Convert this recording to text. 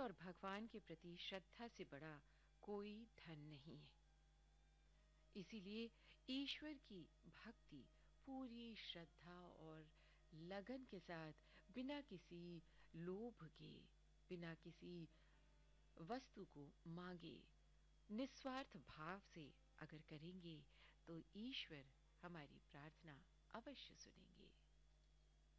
और भगवान के प्रति श्रद्धा से बड़ा कोई धन नहीं है। इसीलिए ईश्वर की भक्ति पूरी श्रद्धा और लगन के साथ, बिना किसी लोभ के, बिना किसी वस्तु को मांगे, निस्वार्थ भाव से अगर करेंगे तो ईश्वर हमारी प्रार्थना अवश्य सुनेंगे।